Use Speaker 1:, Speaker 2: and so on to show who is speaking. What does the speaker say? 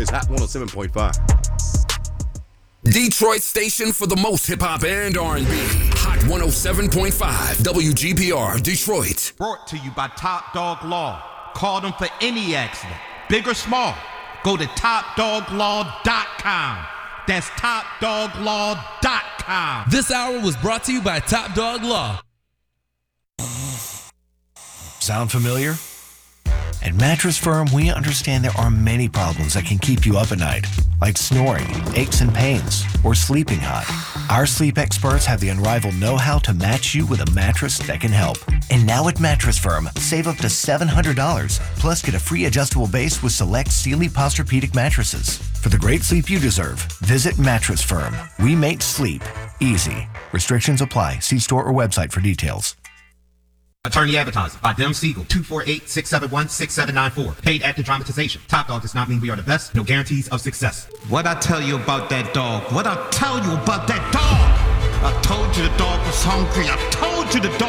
Speaker 1: is Hot 107.5.
Speaker 2: Detroit station for the most hip-hop and R&B. Hot 107.5 WGPR Detroit.
Speaker 3: Brought to you by Top Dog Law. Call them for any accident, big or small. Go to TopDogLaw.com. That's TopDogLaw.com.
Speaker 4: This hour was brought to you by Top Dog Law.
Speaker 5: Sound familiar? At Mattress Firm, we understand there are many problems that can keep you up at night, like snoring, aches and pains, or sleeping hot. Our sleep experts have the unrivaled know-how to match you with a mattress that can help. And now at Mattress Firm, save up to $700, plus get a free adjustable base with select Sealy Posturepedic mattresses. For the great sleep you deserve, visit Mattress Firm. We make sleep easy. Restrictions apply. See store or website for details.
Speaker 6: Attorney advertising by Dem Siegel, 248-671-6794. Paid active dramatization. Top Dog does not mean we are the best. No guarantees of success.
Speaker 3: What I tell you about that dog? What I tell you about that dog? I told you the dog was hungry. I told you the dog